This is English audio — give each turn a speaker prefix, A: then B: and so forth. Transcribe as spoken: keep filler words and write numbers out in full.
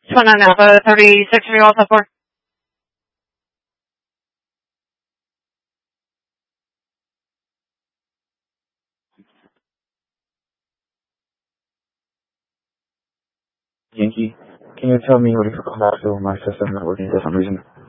A: One on Alpha thirty-six, are you all set for?
B: Yankee, can you tell me what is the call out so my system not working for some reason?